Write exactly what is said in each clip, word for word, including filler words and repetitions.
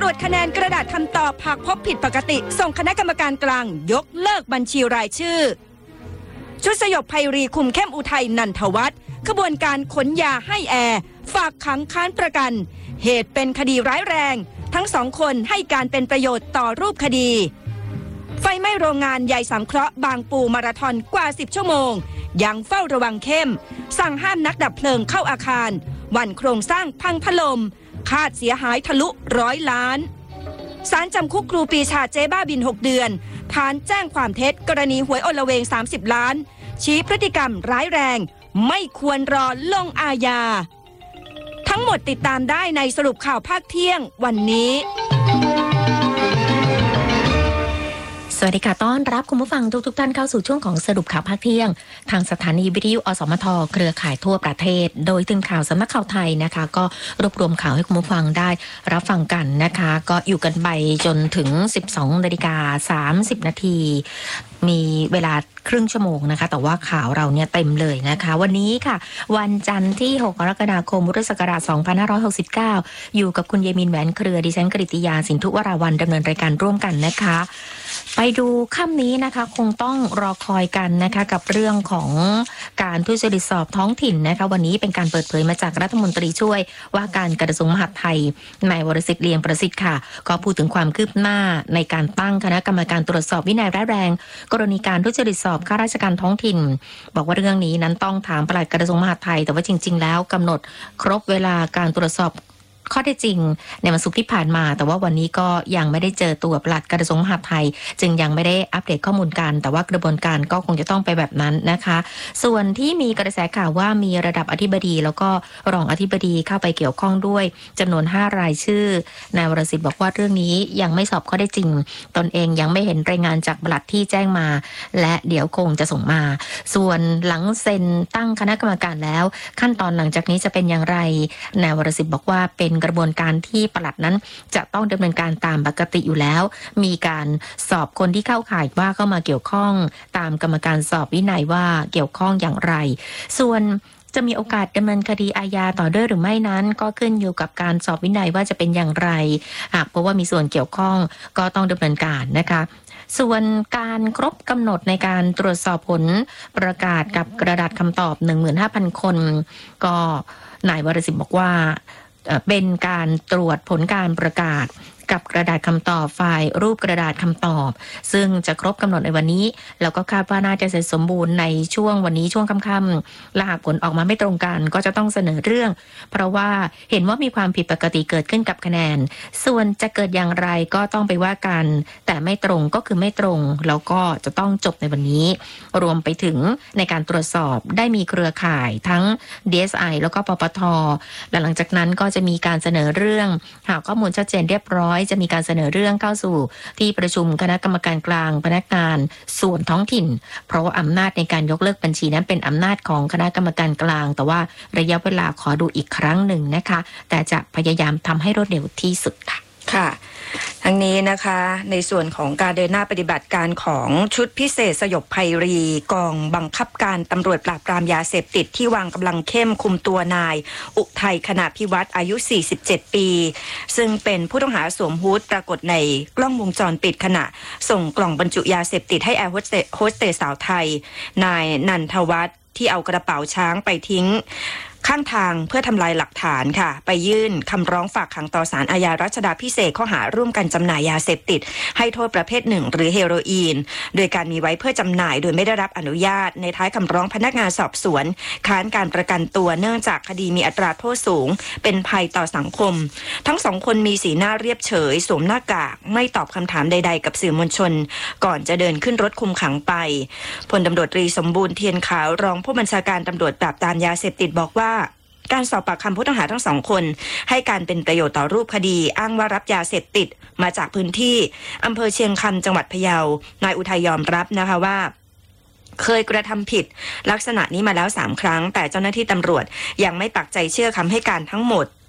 รวจคะแนนกระดาษคำตอบหากพบผิดปกติส่งคณะกรรมการกลางยกเลิกบัญชีรายชื่อชุดสยบภัยรีคุมเข้มอุทัยนันทวัฒน์ขบวนการขนยาให้แอร์ฝากขังค้านประกันเหตุเป็นคดีร้ายแรงทั้งสองคนให้การเป็นประโยชน์ต่อรูปคดีไฟไหม้โรงงานใหญ่สังเคราะห์บางปูมาราธอนกว่าสิบชั่วโมงยังเฝ้าระวังเข้มสั่งห้ามนักดับเพลิงเข้าอาคารวันโครงสร้างพังถล่มคาดเสียหายทะลุร้อยล้านศาลจำคุกครูปรีชาเจ๊บ้าบินหกเดือนฐานแจ้งความเท็จกรณีหวยอลเวงสามสิบล้านชี้พฤติกรรมร้ายแรงไม่ควรรอลงอาญาทั้งหมดติดตามได้ในสรุปข่าวภาคเที่ยงวันนี้สวัสดีค่ะต้อนรับคุณผู้ฟังทุกทุกท่านเข้าสู่ช่วงของสรุปข่าวภาคเที่ยงทางสถานีวิทยุอสมทเครือข่ายทั่วประเทศโดยทีมข่าวสำนักข่าวไทยนะคะก็รวบรวมข่าวให้คุณผู้ฟังได้รับฟังกันนะคะก็อยู่กันไปจนถึง สิบสองนาฬิกาสามสิบนาทีมีเวลาครึ่งชั่วโมงนะคะแต่ว่าข่าวเราเนี่ยเต็มเลยนะคะวันนี้ค่ะวันจันทร์ที่หกกรกฎาคมพุทธศักราชสองพันห้าร้อยหกสิบเก้าอยู่กับคุณเยมินแหวนเครือดิฉันกฤติยาสินธุวราวัลย์ดำเนินรายการร่วมกันนะคะไปดูค่ำนี้นะคะคงต้องรอคอยกันนะคะกับเรื่องของการทุจริตสอบท้องถิ่นนะคะวันนี้เป็นการเปิดเผยมาจากรัฐมนตรีช่วยว่าการกระทรวงมหาดไทยนายวรสิทธิ์เลียงประสิทธิ์ค่ะก็พูดถึงความคืบหน้าในการตั้งคณะกรรมการตรวจสอบวินัยร้ายแรงกรณีการทุจริตสอบข้าราชการท้องถิ่นบอกว่าเรื่องนี้นั้นต้องถามปลัดกระทรวงมหาดไทยแต่ว่าจริงๆแล้วกำหนดครบเวลาการตรวจสอบข้อเท็จจริงในวันศุกร์ที่ผ่านมาแต่ว่าวันนี้ก็ยังไม่ได้เจอตัวปลัดกระทรวงมหาดไทยจึงยังไม่ได้อัปเดตข้อมูลกันแต่ว่ากระบวนการก็คงจะต้องไปแบบนั้นนะคะส่วนที่มีกระแสข่าวว่ามีระดับอธิบดีแล้วก็รองอธิบดีเข้าไปเกี่ยวข้องด้วยจำนวนห้ารายชื่อนายวรสิทธิ์บอกว่าเรื่องนี้ยังไม่สอบข้อเท็จจริงตนเองยังไม่เห็นรายงานจากปลัดที่แจ้งมาและเดี๋ยวคงจะส่งมาส่วนหลังเซ็นตั้งคณะกรรมการแล้วขั้นตอนหลังจากนี้จะเป็นอย่างไรนายวรสิทธิ์บอกว่าเป็นกระบวนการที่ปลัดนั้นจะต้องดำเนินการตามปกติอยู่แล้วมีการสอบคนที่เข้าข่ายว่าเข้ามาเกี่ยวข้องตามกรรมการสอบวินัยว่าเกี่ยวข้องอย่างไรส่วนจะมีโอกาสดำเนินคดีอาญาต่อด้วยหรือไม่นั้นก็ขึ้นอยู่กับการสอบวินัยว่าจะเป็นอย่างไรหากเพราะว่ามีส่วนเกี่ยวข้องก็ต้องดำเนินการนะคะส่วนการครบกำหนดในการตรวจสอบผลประกาศกับกระดาษคำตอบ หนึ่งหมื่นห้าพัน คนก็นายวรสิทธิ์บอกว่าเป็นการตรวจผลการประกาศกับกระดาษคำตอบไฟล์รูปกระดาษคำตอบซึ่งจะครบกำหนดในวันนี้แล้วก็คาดว่าน่าจะเสร็จสมบูรณ์ในช่วงวันนี้ช่วงค่ำๆและหากผลออกมาไม่ตรงกันก็จะต้องเสนอเรื่องเพราะว่าเห็นว่ามีความผิดปกติเกิดขึ้นกับคะแนนส่วนจะเกิดอย่างไรก็ต้องไปว่ากันแต่ไม่ตรงก็คือไม่ตรงแล้วก็จะต้องจบในวันนี้รวมไปถึงในการตรวจสอบได้มีเครือข่ายทั้ง ดี เอส ไอ แล้วก็ปปท.และหลังจากนั้นก็จะมีการเสนอเรื่องหากข้อมูลชัดเจนเรียบร้อยจะมีการเสนอเรื่องเข้าสู่ที่ประชุมคณะกรรมการกลางพนักงานส่วนท้องถิ่นเพราะว่าอำนาจในการยกเลิกบัญชีนั้นเป็นอำนาจของคณะกรรมการกลางแต่ว่าระยะเวลาขอดูอีกครั้งหนึ่งนะคะแต่จะพยายามทำให้รวดเร็วที่สุดค่ะค่ะทั้งนี้นะคะในส่วนของการเดินหน้าปฏิบัติการของชุดพิเศษสยบภัยรีกองบังคับการตำรวจปราบปรามยาเสพติดที่วางกำลังเข้มคุมตัวนายอุทัยคณาภิวัตรอายุสี่สิบเจ็ดปีซึ่งเป็นผู้ต้องหาสวมฮู้ดปรากฏในกล้องวงจรปิดขณะส่งกล่องบรรจุยาเสพติดให้แอร์โฮสเตสโฮสเตสสาวไทยนายนันทวัฒน์ที่เอากระเป๋าช้างไปทิ้งข้างทางเพื่อทำลายหลักฐานค่ะไปยื่นคำร้องฝากขังต่อศาลอาญารัชดาภิเษกข้อหาร่วมกันจำหน่ายยาเสพติดให้โทษประเภทหนึ่งหรือเฮโรอีนโดยการมีไว้เพื่อจำหน่ายโดยไม่ได้รับอนุญาตในท้ายคำร้องพนักงานสอบสวนค้านการประกันตัวเนื่องจากคดีมีอัตราโทษสูงเป็นภัยต่อสังคมทั้งสองคนมีสีหน้าเรียบเฉยสวมหน้ากากไม่ตอบคำถามใดๆกับสื่อมวลชนก่อนจะเดินขึ้นรถคุมขังไปพลตำรวจตรีสมบูรณ์เทียนขาวรองผู้บัญชาการตำรวจปราบปรามยาเสพติดบอกว่าการสอบปากคำผู้ต้องหาทั้งสองคนให้การเป็นประโยชน์ต่อรูปคดีอ้างว่ารับยาเสพติดมาจากพื้นที่อำเภอเชียงคำจังหวัดพะเยานายอุทัยยอมรับนะคะว่าเคยกระทำผิดลักษณะนี้มาแล้วสามครั้งแต่เจ้าหน้าที่ตำรวจยังไม่ปักใจเชื่อคำให้การทั้งหมด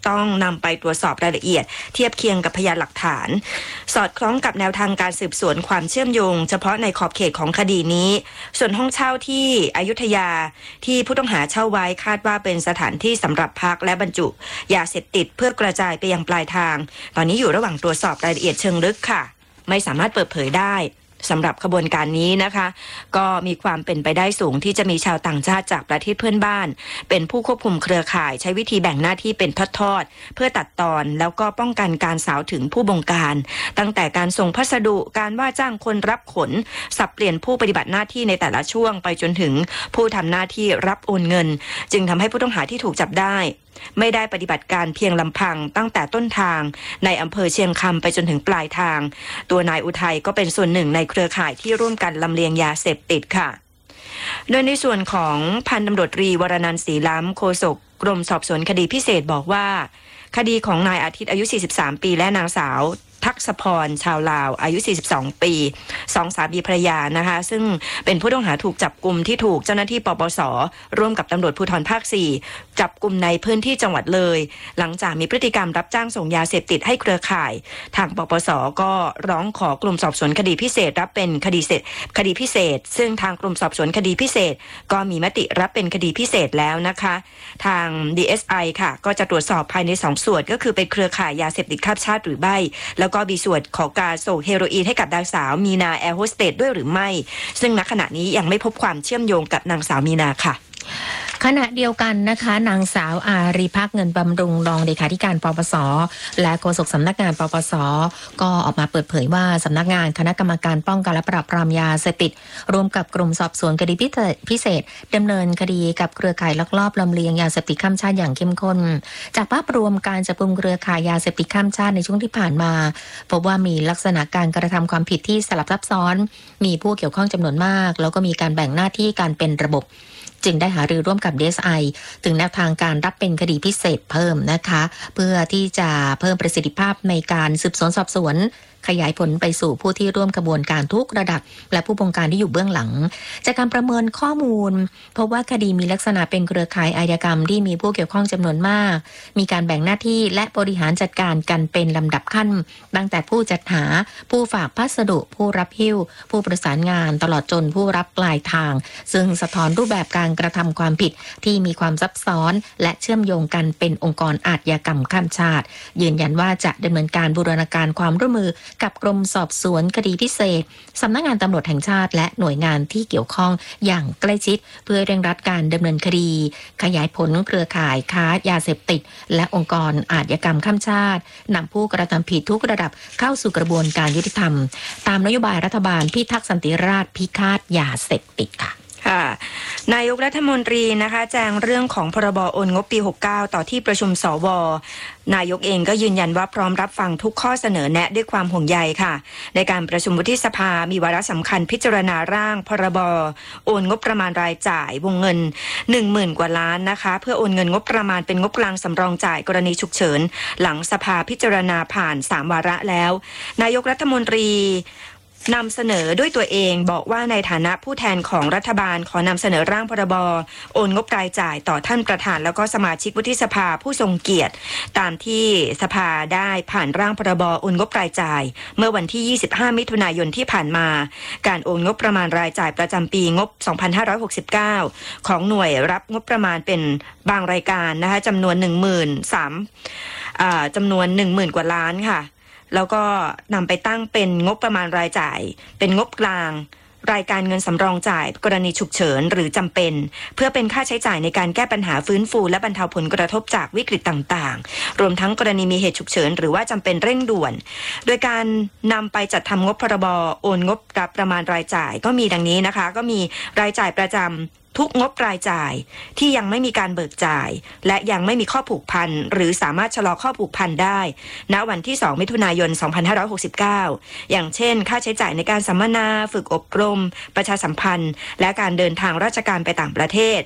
ต้องนำไปตรวจสอบรายละเอียดเทียบเคียงกับพยานหลักฐานสอดคล้องกับแนวทางการสืบสวนความเชื่อมโยงเฉพาะในขอบเขตของคดีนี้ส่วนห้องเช่าที่อยุธยาที่ผู้ต้องหาเช่าไว้คาดว่าเป็นสถานที่สำหรับพักและบรรจุยาเสพติดเพื่อกระจายไปยังปลายทางตอนนี้อยู่ระหว่างตรวจสอบรายละเอียดเชิงลึกค่ะไม่สามารถเปิดเผยได้สำหรับขบวนการนี้นะคะก็มีความเป็นไปได้สูงที่จะมีชาวต่างชาติจากประเทศเพื่อนบ้านเป็นผู้ควบคุมเครือข่ายใช้วิธีแบ่งหน้าที่เป็นทอดๆเพื่อตัดตอนแล้วก็ป้องกันการสาวถึงผู้บงการตั้งแต่การส่งพัสดุการว่าจ้างคนรับขนสับเปลี่ยนผู้ปฏิบัติหน้าที่ในแต่ละช่วงไปจนถึงผู้ทำหน้าที่รับโอนเงินจึงทำให้ผู้ต้องหาที่ถูกจับได้ไม่ได้ปฏิบัติการเพียงลำพังตั้งแต่ต้นทางในอำเภอเชียงคำไปจนถึงปลายทางตัวนายอุทัยก็เป็นส่วนหนึ่งในเครือข่ายที่ร่วมกันลำเลียงยาเสพติดค่ะโดยในส่วนของพันตำรวจตรีวรนันท์ศรีล้ำโฆษกกรมสอบสวนคดีพิเศษบอกว่าคดีของนายอาทิตย์อายุสี่สิบสามปีและนางสาวทักษพรชาวลาวอายุสี่สิบสองปีสองสามีภรรยานะคะซึ่งเป็นผู้ต้องหาถูกจับกุมที่ถูกเจ้าหน้าที่ปปส.ร่วมกับตำรวจภูธรภาคสี่จับกุมในพื้นที่จังหวัดเลยหลังจากมีพฤติกรรมรับจ้างส่งยาเสพติดให้เครือข่ายทางปปส.ก็ร้องขอกลุ่มสอบสวนคดีพิเศษรับเป็นคดีเสร็จคดีพิเศษซึ่งทางกลุ่มสอบสวนคดีพิเศษก็มีมติรับเป็นคดีพิเศษแล้วนะคะทาง ดี เอส ไอ ค่ะก็จะตรวจสอบภายในสองส่วนก็คือเป็นเครือข่ายยาเสพติดข้ามชาติหรือไม่แล้วก็มีส่วนของการส่งเฮโรอีนให้กับนางสาวมีนาแอร์โฮสเตสด้วยหรือไม่ซึ่งณขณะนี้ยังไม่พบความเชื่อมโยงกับนางสาวมีนาค่ะขณะเดียวกันนะคะนางสาวอารีภักดิ์เงินบำรุงรองเลขาธิการปปส.และโฆษกสำนักงานปปส.ก็ออกมาเปิดเผยว่าสำนักงานคณะกรรมการป้องกันและปราบปรามยาเสพติดร่วมกับกรมสอบสวนคดีพิเศษดำเนินคดีกับเครือข่ายลักลอบลำเลียงยาเสพติดข้ามชาติอย่างเข้มข้นจากภาพรวมการจับกุมเครือข่ายยาเสพติดข้ามชาติในช่วงที่ผ่านมาพบว่ามีลักษณะการกระทำความผิดที่สลับซับซ้อนมีผู้เกี่ยวข้องจำนวนมากแล้วก็มีการแบ่งหน้าที่การเป็นระบบจึงได้หารือร่วมกับ ดี เอส ไอ ถึงแนวทางการรับเป็นคดีพิเศษเพิ่มนะคะเพื่อที่จะเพิ่มประสิทธิภาพในการสืบสวนสอบสวนขยายผลไปสู่ผู้ที่ร่วมกระบวนการทุกระดับและผู้บงการที่อยู่เบื้องหลังจากการประเมินข้อมูลพบว่าคดีมีลักษณะเป็นเครือข่ายอาชญากรรมที่มีผู้เกี่ยวข้องจำนวนมากมีการแบ่งหน้าที่และบริหารจัดการกันเป็นลำดับขั้นตั้งแต่ผู้จัดหาผู้ฝากพัสดุผู้รับหิ้วผู้ประสานงานตลอดจนผู้รับปลายทางซึ่งสะท้อนรูปแบบการกระทำความผิดที่มีความซับซ้อนและเชื่อมโยงกันเป็นองค์กรอาชญากรรมข้ามชาติยืนยันว่าจะดำเนินการบูรณาการความร่วมมือกับกรมสอบสวนคดีพิเศษสำนักงานตำรวจแห่งชาติและหน่วยงานที่เกี่ยวข้องอย่างใกล้ชิดเพื่อเร่งรัดการดำเนินคดีขยายผลเครือข่ายค้ายาเสพติดและองค์กรอาชญากรรมข้ามชาตินำผู้กระทำผิดทุกระดับเข้าสู่กระบวนการยุติธรรมตามนโยบายรัฐบาลพิทักษ์สันติราษฎร์พิฆาตยาเสพติดค่ะค่ะนายกรัฐมนตรีนะคะแจ้งเรื่องของพรบโอนงบปีหกสิบเก้าต่อที่ประชุมสวนายกเองก็ยืนยันว่าพร้อมรับฟังทุกข้อเสนอแนะด้วยความห่วงใยค่ะในการประชุมวุฒิสภามีวาระสำคัญพิจารณาร่างพรบโอนงบประมาณรายจ่ายวงเงิน หนึ่งหมื่น กว่าล้านนะคะเพื่อโอนเงินงบประมาณเป็นงบกลางสำรองจ่ายกรณีฉุกเฉินหลังสภาพิจารณาผ่านสามวาระแล้วนายกรัฐมนตรีนำเสนอด้วยตัวเองบอกว่าในฐานะผู้แทนของรัฐบาลขอนำเสนอร่างพรบโอนงบรายจ่ายต่อท่านประธานแล้วก็สมาชิกวุฒิสภาผู้ทรงเกียรติตามที่สภาได้ผ่านร่างพรบโอนงบรายจ่ายเมื่อวันที่ยี่สิบห้ามิถุนายนที่ผ่านมาการโอนงบประมาณรายจ่ายประจำปีงบสองพันห้าร้อยหกสิบเก้าของหน่วยรับงบประมาณเป็นบางรายการนะคะจำนวน หนึ่งหมื่นสามพัน อ่าจำนวน หนึ่งหมื่น กว่าล้านค่ะแล้วก็นำไปตั้งเป็นงบประมาณรายจ่ายเป็นงบกลางรายการเงินสำรองจ่ายกรณีฉุกเฉินหรือจำเป็นเพื่อเป็นค่าใช้จ่ายในการแก้ปัญหาฟื้นฟูและบรรเทาผลกระทบจากวิกฤตต่างๆรวมทั้งกรณีมีเหตุฉุกเฉินหรือว่าจำเป็นเร่งด่วนโดยการนำไปจัดทำงบพรบโอนงบรับประมาณรายจ่ายก็มีดังนี้นะคะก็มีรายจ่ายประจำทุกงบรายจ่ายที่ยังไม่มีการเบิกจ่ายและยังไม่มีข้อผูกพันหรือสามารถชะลอข้อผูกพันได้ณวันที่สองมิถุนายนสองพันห้าร้อยหกสิบเก้าอย่างเช่นค่าใช้จ่ายในการสัมมนาฝึกอบรมประชาสัมพันธ์และการเดินทางราชการไปต่างประเทศ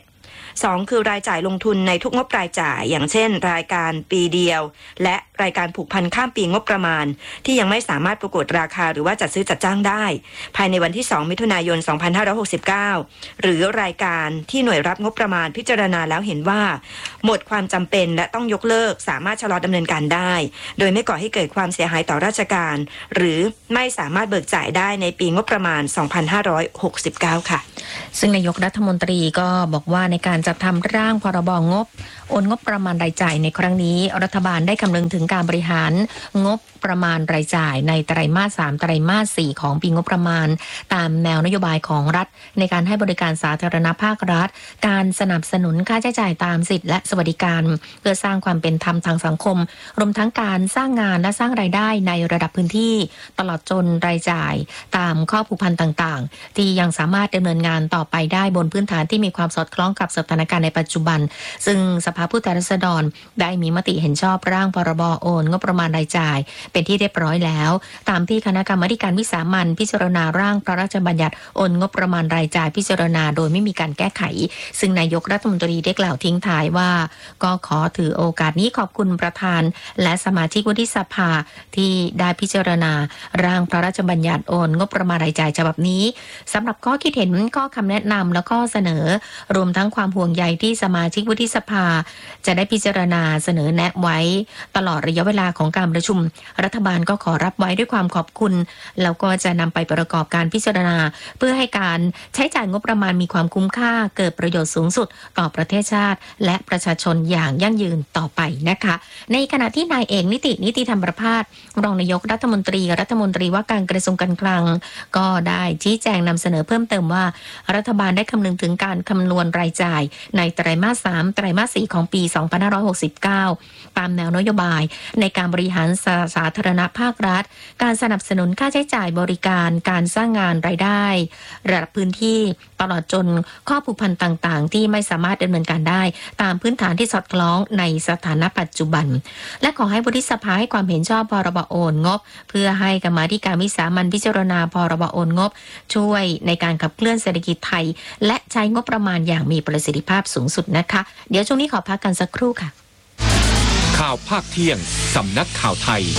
สองคือรายจ่ายลงทุนในทุกงบรายจ่ายอย่างเช่นรายการปีเดียวและรายการผูกพันข้ามปีงบประมาณที่ยังไม่สามารถประกวดราคาหรือว่าจัดซื้อจัดจ้างได้ภายในวันที่สองมิถุนายนสองพันห้าร้อยหกสิบเก้าหรือรายการที่หน่วยรับงบประมาณพิจารณาแล้วเห็นว่าหมดความจำเป็นและต้องยกเลิกสามารถชะลอดำเนินการได้โดยไม่ก่อให้เกิดความเสียหายต่อราชการหรือไม่สามารถเบิกจ่ายได้ในปีงบประมาณสองพันห้าร้อยหกสิบเก้าค่ะซึ่งนายกรัฐมนตรีก็บอกว่าในการจัดทำร่างพรบงบโอนงบประมาณรายจ่ายในครั้งนี้รัฐบาลได้คำนึงถึงการบริหารงบประมาณรายจ่ายในไตรมาสสามไตรมาสสี่ของปีงบประมาณตามแนวนโยบายของรัฐในการให้บริการสาธารณภาครัฐการสนับสนุนค่าใช้จ่ายตามสิทธิและสวัสดิการเพื่อสร้างความเป็นธรรมทางสังคมรวมทั้งการสร้างงานและสร้างรายได้ในระดับพื้นที่ตลอดจนรายจ่ายตามข้อผูกพันต่างๆที่ยังสามารถดำเนินงานต่อไปได้บนพื้นฐานที่มีความสอดคล้องกับสถานการณ์ในปัจจุบันซึ่งสภาผู้แทนราษฎรได้มีมติเห็นชอบร่างพรบโอนงบประมาณรายจ่ายเป็นที่เรียบร้อยแล้วตามที่คณะกรรมาการวิสามัญพิจารณาร่างพระราชบัญญัติโอนงบประมาณรายจ่ายพิจารณาโดยไม่มีการแก้ไขซึ่งนายกรัฐมนตรีได้กล่าวทิ้งท้ายว่าก็ขอถือโอกาสนี้ขอบคุณประธานและสมาชิกวุฒิสภาที่ได้พิจารณาร่างพระราชบัญญัติโอนงบประมาณรายจ่ายฉบับนี้สำหรับข้อคิดเห็นข้อคำแนะนำแล้วก็เสนอรวมทั้งความห่วงใยที่สมาชิกวุฒิสภาจะได้พิจารณาเสนอแนะไว้ตลอดระยะเวลาของการประชุมรัฐบาลก็ขอรับไว้ด้วยความขอบคุณแล้วก็จะนำไปประกอบการพิจารณาเพื่อให้การใช้จ่ายงบประมาณมีความคุ้มค่าเกิดประโยชน์สูงสุดต่อประเทศชาติและประชาชนอย่างยั่งยืนต่อไปนะคะในขณะที่นายเอกนิตินิติธรรมประภาสรองนายกรัฐมนตรีรัฐมนตรีว่าการกระทรวงการคลังก็ได้ชี้แจงนำเสนอเพิ่มเติมว่ารัฐบาลได้คำนึงถึงการคำนวณรายจ่ายในไตรมาสสามไตรมาสสี่ของปีสองพันห้าร้อยหกสิบเก้าตามแนวนโยบายในการบริหารสาธารณภาครัฐการสนับสนุนค่าใช้จ่ายบริการการสร้างงานรายได้ระดับพื้นที่ตลอดจนข้อผูกพันต่างๆที่ไม่สามารถดำเนินการได้ตามพื้นฐานที่สอดคล้องในสถานะปัจจุบันและขอให้วุฒิสภาให้ความเห็นชอบพรบโอนงบเพื่อให้กรรมาธิการวิสามัญพิจารณาพรบโอนงบช่วยในการขับเคลื่อนเศรษฐกิจไทยและใช้งบประมาณอย่างมีประสิทธิภาพสูงสุดนะคะเดี๋ยวช่วงนี้ขอพักกันสักครู่ค่ะข่าวภาคเที่ยงสำนักข่าวไทย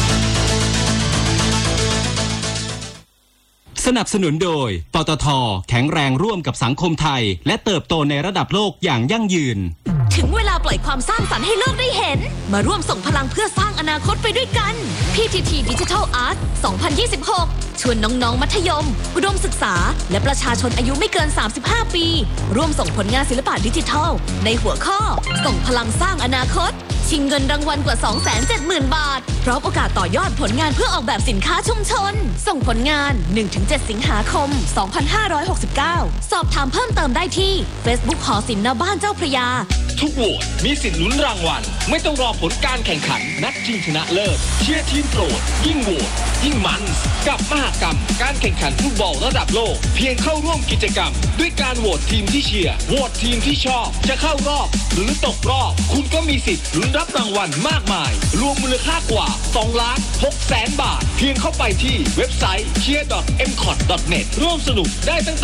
สนับสนุนโดยปตท.แข็งแรงร่วมกับสังคมไทยและเติบโตในระดับโลกอย่างยั่งยืนถึงเวลาปล่อยความสร้างสรรค์ให้โลกได้เห็นมาร่วมส่งพลังเพื่อสร้างอนาคตไปด้วยกัน พี ที ที Digital Art สองพันยี่สิบหกชวนน้องๆมัธยมอุดมศึกษาและประชาชนอายุไม่เกินสามสิบห้าปีร่วมส่งผลงานศิลปะดิจิทัลในหัวข้อส่งพลังสร้างอนาคตชิงเงินรางวัลกว่า สองแสนเจ็ดหมื่น บาทพร้อมโอกาสต่อยอดผลงานเพื่อออกแบบสินค้าชุมชนส่งผลงาน หนึ่งถึงเจ็ด สิงหาคม สองพันห้าร้อยหกสิบเก้า สอบถามเพิ่มเติมได้ที่ Facebook หอศิลป์ณบ้านเจ้าพระยาทุกโหวตมีสิทธิ์ลุ้นรางวัลไม่ต้องรอผลการแข่งขันนัดชิงชนะเลิศเชียร์ทีมโปรดยิ่งโหวตยิ่งมันกับมหกรรมการแข่งขันฟุตบอลระดับโลกเพียงเข้าร่วมกิจกรรมด้วยการโหวตทีมที่เชียร์โหวตทีมที่ชอบจะเข้ารอบหรือตกรอบคุณก็มีสิทธิ์ลุ้นรับรางวัลมากมายรวมมูลค่ากว่าสองล้านหกแสนบาทเพียงเข้าไปที่เว็บไซต์ เชียร์ ดอท เอ็ม คอท ดอท เน็ต ร่วมสนุกได้ตั้งแต่